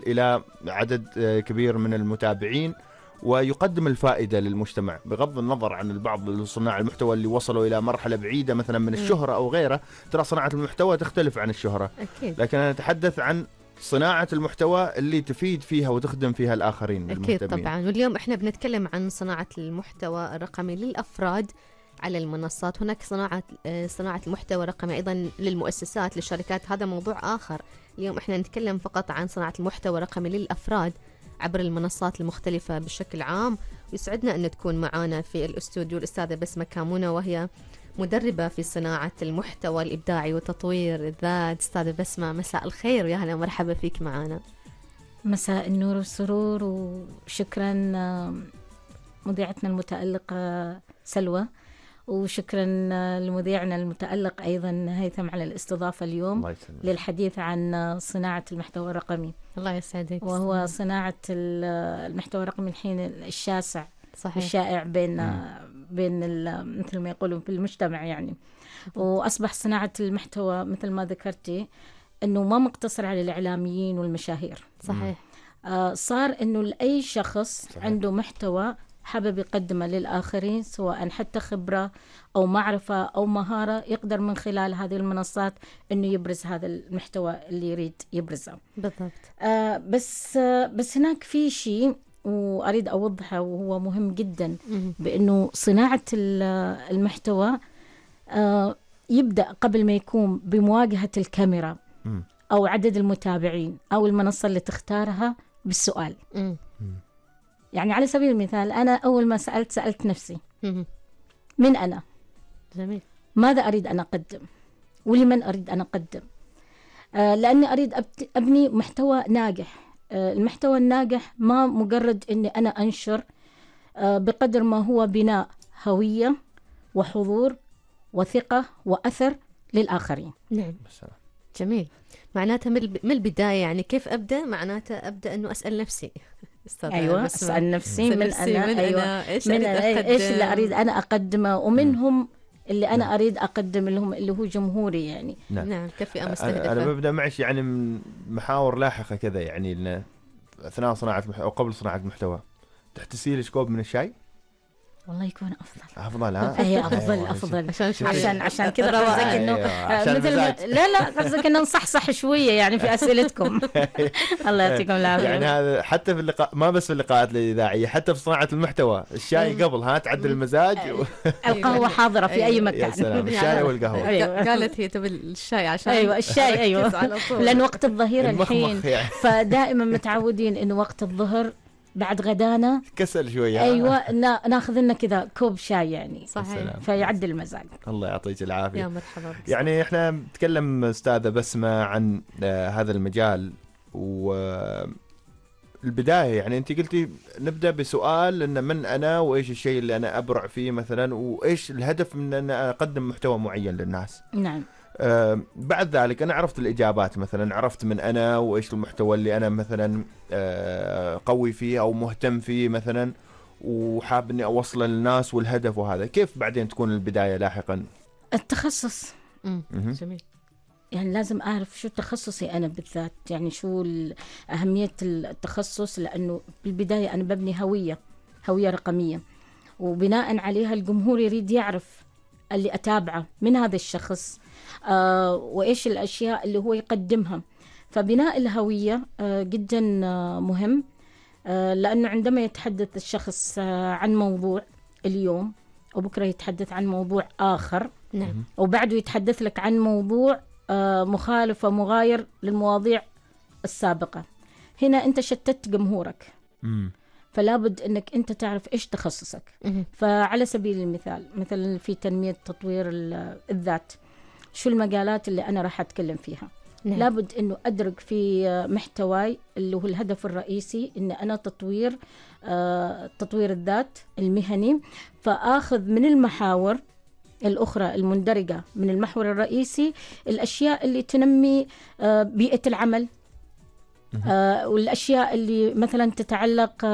إلى عدد كبير من المتابعين ويقدم الفائدة للمجتمع، بغض النظر عن البعض صناع المحتوى اللي وصلوا إلى مرحلة بعيدة مثلا من الشهرة أو غيره. ترى صناعة المحتوى تختلف عن الشهرة أكيد. لكن أنا أتحدث عن صناعة المحتوى اللي تفيد فيها وتخدم فيها الآخرين. أكيد طبعا. واليوم إحنا بنتكلم عن صناعة المحتوى الرقمي للأفراد على المنصات. هناك صناعة المحتوى الرقمي أيضا للمؤسسات للشركات، هذا موضوع آخر. اليوم إحنا نتكلم فقط عن صناعة المحتوى الرقمي للأفراد عبر المنصات المختلفة بشكل عام. ويسعدنا أن تكون معنا في الأستوديو الأستاذة بسمة كامونة، وهي مدربة في صناعة المحتوى الإبداعي وتطوير الذات. أستاذة بسمة، مساء الخير ويا هلا ومرحبا فيك معنا. مساء النور والسرور، وشكرا مذيعتنا المتألقة سلوى، وشكرا لمذيعنا المتألق أيضا هيثم على الاستضافة اليوم للحديث عن صناعة المحتوى الرقمي. الله يسعدك. وهو صناعة المحتوى الرقمي الحين الشاسع صحيح. الشائع بين مثل ما يقولون في المجتمع يعني. وأصبح صناعة المحتوى مثل ما ذكرتي أنه ما مقتصر على الإعلاميين والمشاهير. صحيح. صار أنه لأي شخص صحيح. عنده محتوى حابب يقدمه للآخرين، سواء حتى خبرة أو معرفة أو مهارة، يقدر من خلال هذه المنصات أنه يبرز هذا المحتوى اللي يريد يبرزه. بالضبط. بس هناك في شيء وأريد أوضحه وهو مهم جدا، بأنه صناعة المحتوى يبدأ قبل ما يكون بمواجهة الكاميرا أو عدد المتابعين أو المنصة اللي تختارها بالسؤال. يعني على سبيل المثال، أنا أول ما سألت نفسي من أنا؟ جميل. ماذا أريد أن أقدم؟ ولمن أريد أن أقدم؟ لأني أريد أبني محتوى ناجح. المحتوى الناجح ما مجرد أني أنا أنشر، بقدر ما هو بناء هوية وحضور وثقة وأثر للآخرين. نعم. جميل. معناته من البداية يعني كيف أبدأ؟ معناته أبدأ أنه أسأل نفسي. أيوة، أسأل نفسي من أنا، أيوة. إيش اللي أريد أنا أقدمه، ومنهم اللي أنا أريد أقدم لهم اللي هو جمهوري يعني. نعم. كفئة مستهدفة. أنا ببدأ معش يعني من محاور لاحقة كذا، يعني أثناء صناعة أو قبل صناعة محتوى تحتسي لي كوب من الشاي؟ والله يكون أفضل. ها؟ أي أفضل عشان كذا قصدك إنه مثل لا قصدك إنه نصحصح شوية يعني في أسئلتكم. الله يعطيكم العافية. يعني هذا حتى في اللقاء، ما بس في اللقاءات الإذاعية، حتى في صناعة المحتوى الشاي قبل تعدل المزاج القهوة حاضرة في أي مكان. يا سلام، الشاي والقهوة. قالت هي تبي الشاي عشان الشاي لأن وقت الظهيرة الحين فدائما متعودين إنه وقت الظهر بعد غدانا كسل شوية. أيوة، ناخذ لنا كذا كوب شاي يعني. صحيح. فيعدل المزاج. الله يعطيك العافية. يا مرحبا. يعني احنا نتكلم أستاذة بسمة عن هذا المجال، والبداية يعني أنت قلتي نبدأ بسؤال إن من أنا، وإيش الشيء اللي أنا أبرع فيه مثلا، وإيش الهدف من أن أقدم محتوى معين للناس. نعم. بعد ذلك أنا عرفت الإجابات، مثلا عرفت من أنا وإيش المحتوى اللي أنا مثلا قوي فيه أو مهتم فيه مثلا، وحاب أني أوصله للناس والهدف وهذا. كيف بعدين تكون البداية لاحقا؟ التخصص. جميل. يعني لازم أعرف شو تخصصي أنا بالذات، يعني شو أهمية التخصص، لأنه بالبداية أنا ببني هوية رقمية، وبناء عليها الجمهور يريد يعرف اللي أتابعه من هذا الشخص وإيش الأشياء اللي هو يقدمها. فبناء الهوية جدا مهم، لأنه عندما يتحدث الشخص عن موضوع اليوم وبكرة يتحدث عن موضوع آخر، نعم، وبعده يتحدث لك عن موضوع مخالف ومغاير للمواضيع السابقة. هنا أنت شتت جمهورك. فلا بد أنك أنت تعرف إيش تخصصك. فعلى سبيل المثال، مثلا في تنمية تطوير الذات، شو المجالات اللي أنا راح أتكلم فيها؟ نعم. لابد أنه أدرك في محتواي اللي هو الهدف الرئيسي أن أنا تطوير الذات المهني، فآخذ من المحاور الأخرى المندرجة من المحور الرئيسي الأشياء اللي تنمي بيئة العمل، والأشياء اللي مثلا تتعلق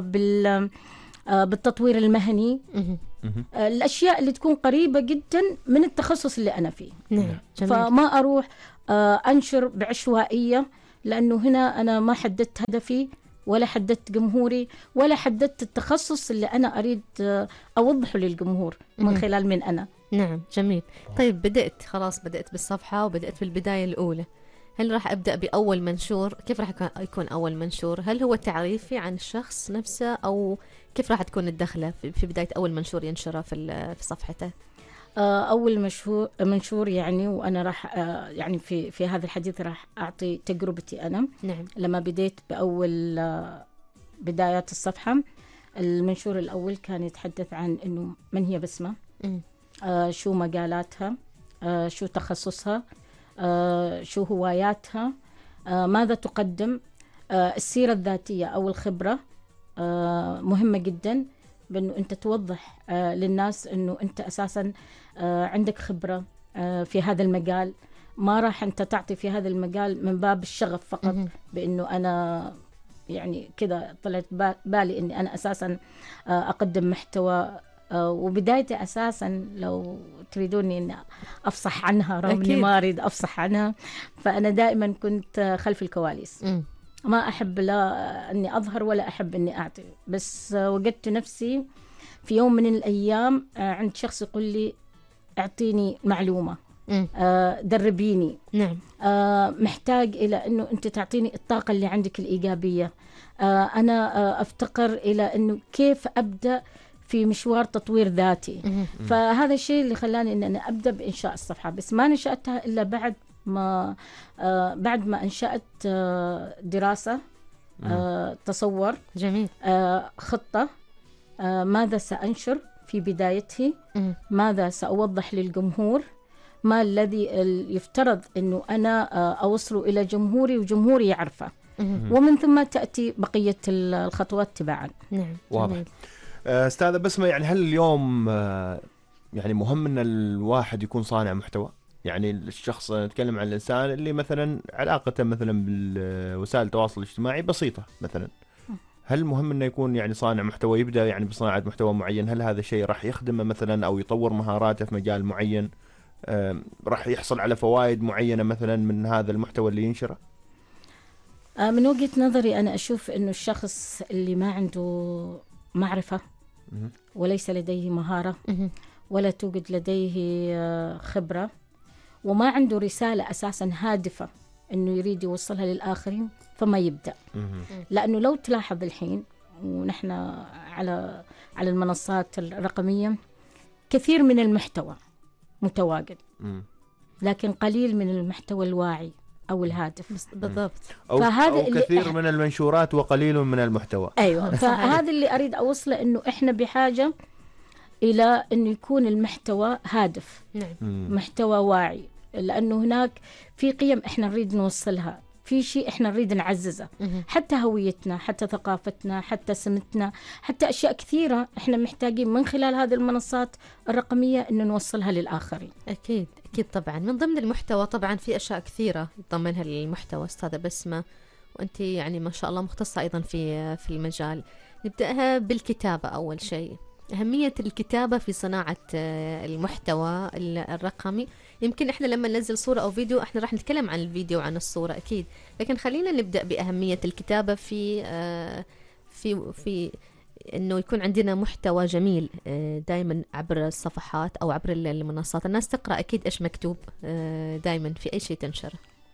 بالتطوير المهني، الأشياء اللي تكون قريبة جدا من التخصص اللي أنا فيه. نعم. فما أروح أنشر بعشوائية، لأنه هنا أنا ما حددت هدفي ولا حددت جمهوري ولا حددت التخصص اللي أنا أريد أوضحه للجمهور من خلال من أنا. نعم جميل. طيب بدأت بالصفحة وبدأت بالبداية الأولى، هل راح أبدأ بأول منشور؟ كيف راح يكون أول منشور؟ هل هو تعريفي عن الشخص نفسه أو كيف راح تكون الدخلة في بداية أول منشور ينشره في صفحته؟ أول منشور يعني، وأنا راح يعني في هذا الحديث راح أعطي تجربتي أنا. نعم. لما بديت بأول بدايات الصفحة، المنشور الأول كان يتحدث عن إنه من هي بسمة، شو مجالاتها، شو تخصصها، شو هواياتها، ماذا تقدم، السيرة الذاتية أو الخبرة. مهمة جدا بأنه أنت توضح للناس أنه أنت أساسا عندك خبرة في هذا المجال، ما راح أنت تعطي في هذا المجال من باب الشغف فقط، بأنه أنا يعني كذا طلعت بالي أني أنا أساسا أقدم محتوى. وبدايتي أساسا لو تريدوني أن أفصح عنها، رغم أني ما أريد أفصح عنها، فأنا دائما كنت خلف الكواليس. ما أحب لا أني أظهر ولا أحب أني أعطي، بس وجدت نفسي في يوم من الأيام عند شخص يقول لي أعطيني معلومة، دربيني. نعم. محتاج إلى أنه أنت تعطيني الطاقة اللي عندك الإيجابية. أنا أفتقر إلى أنه كيف أبدأ في مشوار تطوير ذاتي. فهذا الشيء اللي خلاني أن أنا أبدأ بإنشاء الصفحة، بس ما نشأتها إلا بعد ما أنشأت دراسة، تصور جميل، خطة، ماذا سأنشر في بدايته، ماذا سأوضح للجمهور، ما الذي يفترض أنه أنا أوصله إلى جمهوري وجمهوري يعرفه، ومن ثم تأتي بقية الخطوات تباعا. نعم واضح. أستاذة بسمة، يعني هل اليوم يعني مهم أن الواحد يكون صانع محتوى؟ يعني الشخص، نتكلم عن الإنسان اللي مثلا علاقته مثلا بالوسائل التواصل الاجتماعي بسيطة مثلا، هل مهم أنه يكون يعني صانع محتوى، يبدأ يعني بصناعة محتوى معين؟ هل هذا الشيء راح يخدمه مثلا أو يطور مهاراته في مجال معين؟ راح يحصل على فوائد معينة مثلا من هذا المحتوى اللي ينشره؟ من وجهة نظري أنا أشوف أنه الشخص اللي ما عنده معرفة وليس لديه مهارة ولا توجد لديه خبرة وما عنده رسالة أساسا هادفة أنه يريد يوصلها للآخرين، فما يبدأ. لأنه لو تلاحظ الحين ونحن على المنصات الرقمية كثير من المحتوى متواجد، لكن قليل من المحتوى الواعي أو الهادف. بالضبط. أو كثير من المنشورات وقليل من المحتوى. أيوة. فهذا اللي أريد أوصله، أنه إحنا بحاجة إلى أنه يكون المحتوى هادف. نعم. محتوى واعي، لأنه هناك في قيم إحنا نريد نوصلها، في شيء إحنا نريد نعززه، حتى هويتنا، حتى ثقافتنا، حتى سمتنا، حتى أشياء كثيرة إحنا محتاجين من خلال هذه المنصات الرقمية إنه نوصلها للآخرين. أكيد طبعا. من ضمن المحتوى طبعا في أشياء كثيرة يضمنها المحتوى أستاذة بسمة، وأنت يعني ما شاء الله مختصة أيضا في المجال. نبدأها بالكتابة. أول شيء، أهمية الكتابة في صناعة المحتوى الرقمي. يمكن إحنا لما ننزل صورة أو فيديو إحنا راح نتكلم عن الفيديو وعن الصورة أكيد، لكن خلينا نبدأ بأهمية الكتابة في إنه يكون عندنا محتوى جميل دائما عبر الصفحات أو عبر المنصات. الناس تقرأ أكيد إيش مكتوب دائما في أي شيء تنشره.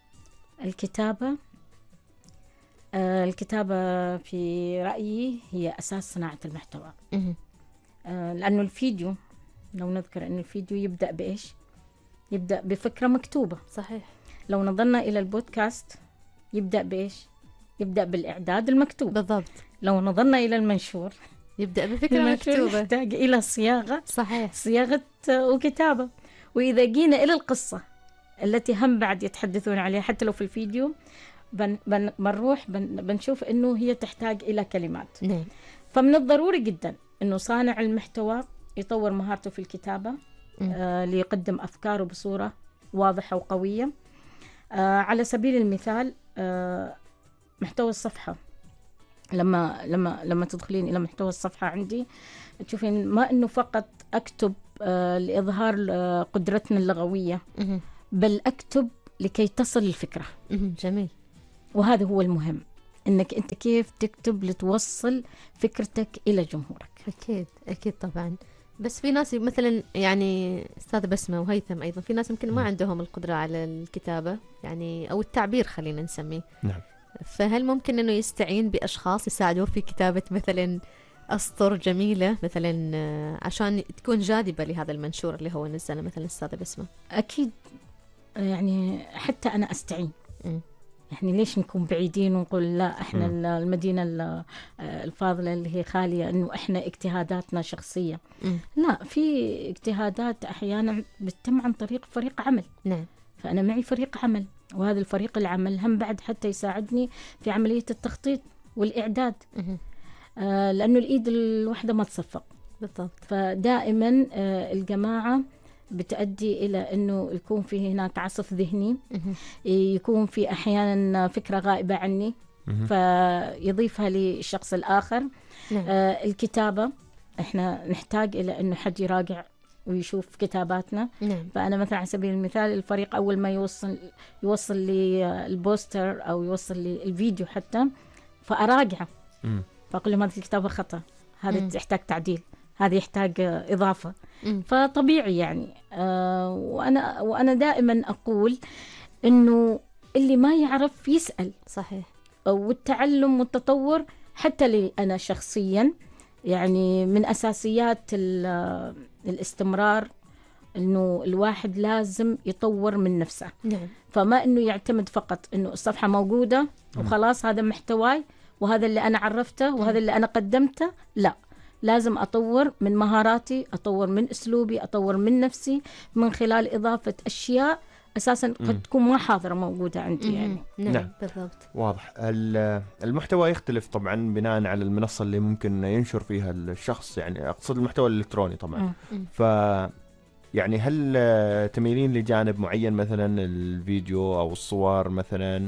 الكتابة في رأيي هي أساس صناعة المحتوى. لأنه الفيديو، لو نذكر أن الفيديو يبدأ بإيش؟ يبدأ بفكرة مكتوبة. صحيح. لو نظرنا إلى البودكاست يبدأ بإيش؟ يبدأ بالإعداد المكتوب. بالضبط. لو نظرنا إلى المنشور يبدأ بفكرة مكتوبة، يحتاج إلى صياغة. صحيح. صياغة وكتابة. وإذا جينا إلى القصة التي هم بعد يتحدثون عليها، حتى لو في الفيديو بنشوف أنه هي تحتاج إلى كلمات. نعم. فمن الضروري جدا أنه صانع المحتوى يطور مهارته في الكتابة ليقدم أفكاره بصورة واضحة وقوية. على سبيل المثال محتوى الصفحة، لما تدخلين إلى محتوى الصفحة عندي تشوفين ما أنه فقط أكتب لإظهار قدرتنا اللغوية، بل أكتب لكي تصل الفكرة. جميل. وهذا هو المهم، انك انت كيف تكتب لتوصل فكرتك الى جمهورك. اكيد طبعا. بس في ناس مثلا يعني استاذ بسمة وهيثم ايضا، في ناس يمكن ما عندهم القدرة على الكتابة يعني او التعبير خلينا نسميه. نعم. فهل ممكن انه يستعين باشخاص يساعدوه في كتابة مثلا اسطر جميلة مثلا عشان تكون جاذبة لهذا المنشور اللي هو نزله مثلا استاذ بسمة؟ اكيد، يعني حتى انا استعين. يعني ليش نكون بعيدين ونقول لا احنا المدينة الفاضلة اللي هي خالية، انه احنا اجتهاداتنا شخصية. لا، في اجتهادات احيانا بتتم عن طريق فريق عمل. نعم. فانا معي فريق عمل، وهذا الفريق العمل هم بعد حتى يساعدني في عملية التخطيط والإعداد. لأنه الإيد الواحدة ما تصفق. بالضبط. فدائما الجماعة بتؤدي إلى أنه يكون في هناك عصف ذهني، يكون في أحيانا فكرة غائبة عني فيضيفها للشخص الآخر. الكتابة إحنا نحتاج إلى أنه حد يراجع ويشوف كتاباتنا. فأنا مثلا على سبيل المثال الفريق أول ما يوصل لي البوستر أو يوصل لي الفيديو حتى، فأراجعه فأقول لهم هذه الكتابة خطأ، هذا يحتاج تعديل، هذا يحتاج إضافة. فطبيعي يعني وأنا دائما أقول إنه اللي ما يعرف يسأل. صحيح. والتعلم والتطور حتى لي أنا شخصيا يعني من أساسيات الاستمرار، إنه الواحد لازم يطور من نفسه. فما إنه يعتمد فقط إنه الصفحة موجودة وخلاص هذا محتواي وهذا اللي أنا عرفته وهذا اللي أنا قدمته. لا، لازم أطور من مهاراتي، أطور من أسلوبي، أطور من نفسي من خلال إضافة أشياء أساساً قد تكون ما حاضرة موجودة عندي. يعني نعم بالضبط. واضح. المحتوى يختلف طبعاً بناء على المنصة اللي ممكن ينشر فيها الشخص، يعني أقصد المحتوى الإلكتروني طبعاً. يعني هل تميلين لجانب معين، مثلاً الفيديو أو الصور مثلاً،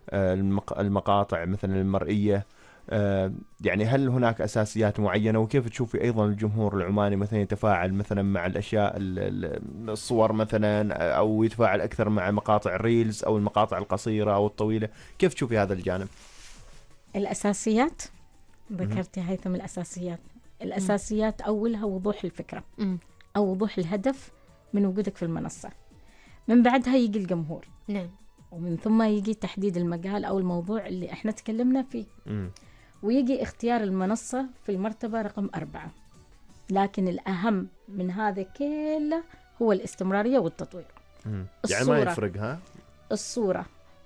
المقاطع مثلاً المرئية، يعني هل هناك أساسيات معينة؟ وكيف تشوفي أيضا الجمهور العماني مثلا يتفاعل مثلا مع الأشياء الصور مثلا، أو يتفاعل أكثر مع مقاطع الريلز أو المقاطع القصيرة أو الطويلة؟ كيف تشوفي هذا الجانب؟ الأساسيات ذكرتي هيثم. الأساسيات أولها وضوح الفكرة أو وضوح الهدف من وجودك في المنصة، من بعدها يجي الجمهور. نعم. ومن ثم يجي تحديد المجال أو الموضوع اللي احنا تكلمنا فيه. ويجي اختيار المنصة في المرتبة رقم 4. لكن الأهم من هذا كله هو الاستمرارية والتطوير. يعني ما يفرق الصورة،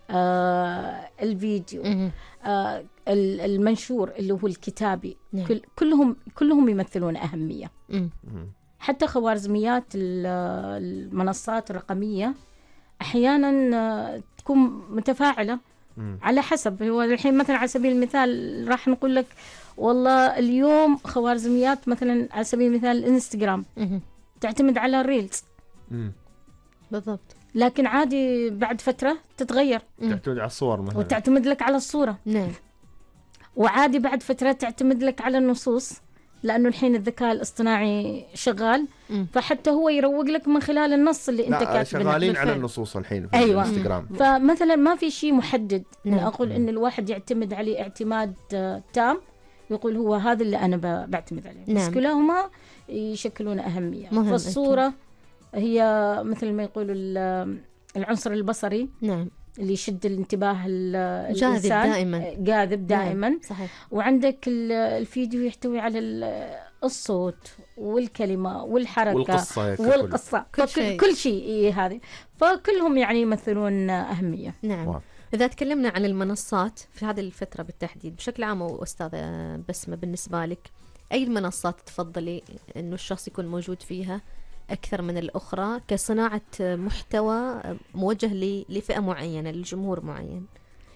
الفيديو، المنشور اللي هو الكتابي. كلهم يمثلون أهمية. حتى خوارزميات المنصات الرقمية أحيانا تكون متفاعلة على حسب. هو الحين مثلا على سبيل المثال راح نقول لك والله اليوم خوارزميات مثلا على سبيل المثال الانستغرام تعتمد على الريلز. بالضبط. لكن عادي بعد فترة تتغير، تعتمد على الصور مثلا، وتعتمد لك على الصورة. نعم. وعادي بعد فترة تعتمد لك على النصوص، لأنه الحين الذكاء الاصطناعي شغال. فحتى هو يروج لك من خلال النص اللي انت كاتبه. شغالين على النصوص الحين في الانستغرام. فمثلا ما في شيء محدد ان اقول ان الواحد يعتمد عليه اعتماد تام، يقول هو هذا اللي انا بعتمد عليه. بس كلاهما يشكلون أهمية. فالصورة هي مثل ما يقولوا العنصر البصري. نعم. اللي يشد الانتباه الإنسان، جاذب دائما. نعم. صحيح. وعندك الفيديو يحتوي على الصوت والكلمة والحركة والقصة كل شيء هذه. فكلهم يعني يمثلون أهمية. نعم. إذا تكلمنا عن المنصات في هذه الفترة بالتحديد بشكل عام، أستاذة بسمة بالنسبة لك أي المنصات تفضلي أنه الشخص يكون موجود فيها أكثر من الأخرى كصناعة محتوى موجه لفئة معينة، لجمهور معين؟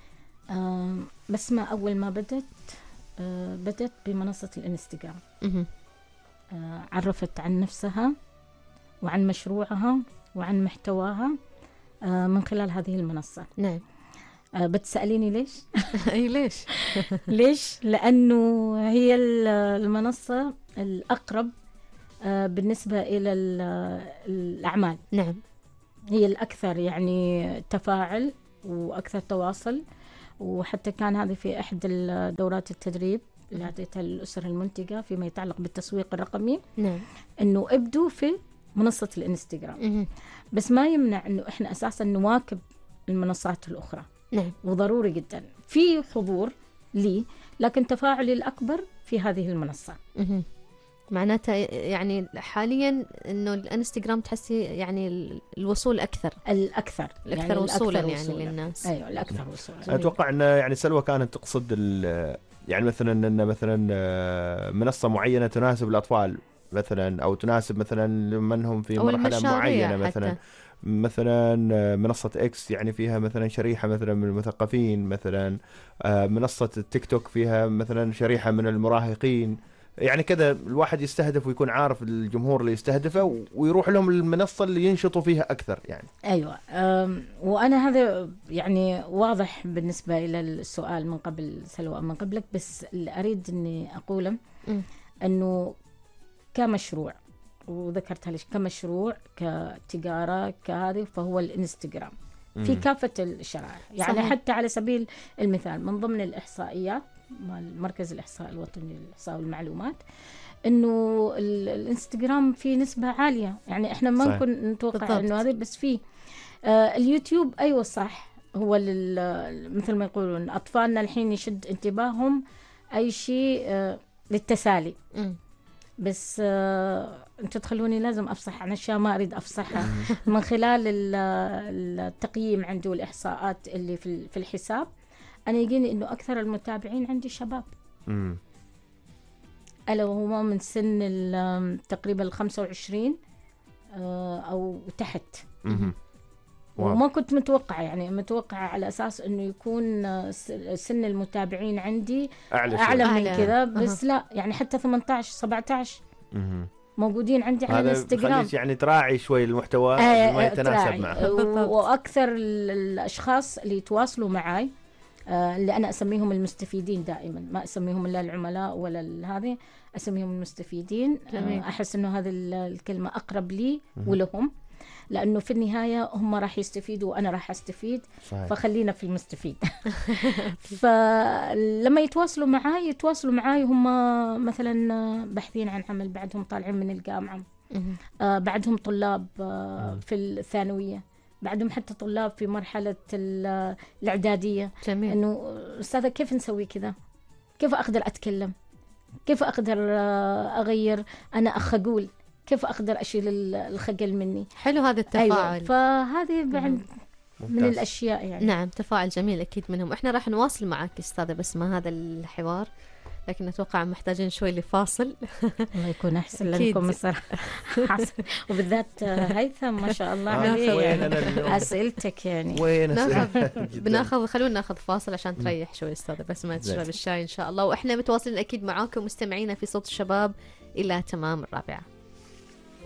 بسمة أول ما بدت بمنصة الانستغرام. عرفت عن نفسها وعن مشروعها وعن محتواها من خلال هذه المنصة. نعم. بتسأليني ليش؟ أي ليش؟ ليش؟ لأنه هي المنصة الأقرب بالنسبة إلى الأعمال. نعم. هي الأكثر يعني تفاعل وأكثر تواصل وحتى كان هذه في إحدى دورات التدريب اللي أعطيتها للأسر المنتجة فيما يتعلق بالتسويق الرقمي. نعم. إنه ابدوا في منصة الإنستغرام، بس ما يمنع إنه إحنا أساسا نواكب المنصات الأخرى. نعم. وضروري جدا في حضور لي، لكن تفاعلي الأكبر في هذه المنصة. معناتها يعني حاليا انه الانستغرام تحسي يعني الوصول اكثر يعني وصولا يعني للناس. ايوه الاكثر وصولا. اتوقع ان يعني سلوى كانت تقصد يعني مثلا ان مثلا منصه معينه تناسب الاطفال مثلا، او تناسب مثلا من هم في مرحله معينه مثلا حتى. مثلا منصة اكس يعني فيها مثلا شريحة مثلا من المثقفين، مثلا منصة التيك توك فيها مثلا شريحة من المراهقين، يعني كذا الواحد يستهدف ويكون عارف الجمهور اللي يستهدفه ويروح لهم المنصة اللي ينشطوا فيها أكثر يعني. أيوة. وأنا هذا يعني واضح بالنسبة إلى السؤال من قبل سلوى من قبلك، بس اللي أريد أني أقوله أنه كمشروع، وذكرتها ليش كمشروع كتجارة كهذه، فهو الإنستغرام في كافة الشرائح يعني صحيح. حتى على سبيل المثال من ضمن الإحصائيات مال مركز الإحصاء الوطني للإحصاء والمعلومات إنه الإنستغرام فيه نسبة عالية، يعني إحنا ما نكون نتوقع إنه هذا، بس فيه اليوتيوب أيوة صح، هو مثل ما يقولون أطفالنا الحين يشد انتباههم أي شيء للتسالي. بس انتوا تخلوني لازم افصح عن اشياء ما اريد افصحها من خلال التقييم عندي والاحصاءات اللي في الحساب. انا يجيني انه اكثر المتابعين عندي شباب، الا وهو من سن تقريبا 25 او تحت. وما كنت متوقعة، يعني متوقعة على أساس أنه يكون سن المتابعين عندي أعلى من كذا، بس لا يعني حتى 18 17 موجودين عندي على الانستغرام. يعني تراعي شوي المحتوى ما يتناسب معه. وأكثر الأشخاص اللي يتواصلوا معي اللي أنا أسميهم المستفيدين دائما، ما أسميهم لا العملاء ولا هذه، أسميهم المستفيدين. أحس أنه هذه الكلمة أقرب لي ولهم، لأنه في النهاية هم راح يستفيدوا وأنا راح أستفيد صحيح. فخلينا في المستفيد. فلما يتواصلوا معاي هم مثلا باحثين عن عمل، بعدهم طالعين من الجامعة، بعدهم طلاب في الثانوية، بعدهم حتى طلاب في مرحلة الإعدادية. جميل. إنه أستاذة كيف نسوي كذا، كيف أقدر أتكلم، كيف أقدر أغير، أنا أقول كيف أقدر أشيل الخجل مني. حلو هذا التفاعل. أيوة. فهذه بعد من الأشياء يعني. نعم تفاعل جميل أكيد منهم. إحنا راح نواصل معك أستاذة بسمة هذا الحوار، لكن أتوقع محتاجين شوي لفاصل. الله يكون أحسن لكم الصراحة. وبالذات هيثم ما شاء الله عليه يعني أسئلتك يعني. خلونا ناخذ فاصل عشان تريح شوي أستاذة بسمة، تشرب الشاي إن شاء الله، وإحنا متواصلين أكيد معاكم مستمعينا في صوت الشباب إلى تمام 4.